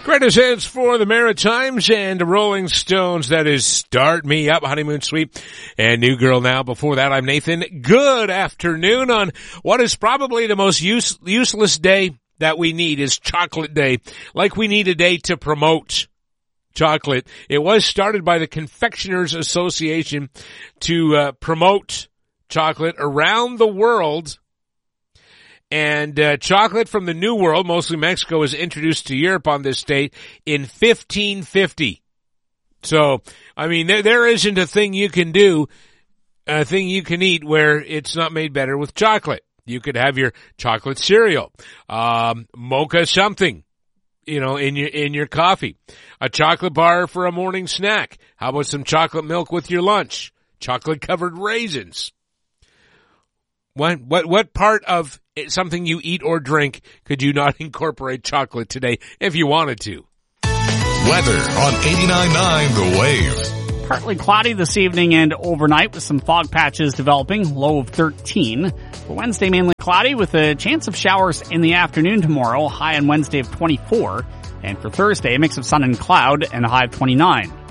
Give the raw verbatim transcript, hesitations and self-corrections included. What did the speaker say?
Greatest hits for the Maritimes and the Rolling Stones. That is Start Me Up, Honeymoon Suite, and New Girl Now. Before that, I'm Nathan. Good afternoon on what is probably the most use, useless day that we need is Chocolate Day. Like we need a day to promote chocolate. It was started by the Confectioners Association to uh, promote chocolate around the world. And uh, chocolate from the New World, mostly Mexico, was introduced to Europe on this date in fifteen fifty. So, I mean, there, there isn't a thing you can do, a thing you can eat where it's not made better with chocolate. You could have your chocolate cereal, um, mocha something, you know, in your in your coffee, a chocolate bar for a morning snack. How about some chocolate milk with your lunch? Chocolate covered raisins. What what what part of something you eat or drink could you not incorporate chocolate today if you wanted to? Weather on eighty-nine point nine The Wave. Partly cloudy this evening and overnight with some fog patches developing, low of thirteen. For Wednesday, mainly cloudy with a chance of showers in the afternoon tomorrow, high on Wednesday of twenty-four. And for Thursday, a mix of sun and cloud and a high of twenty-nine.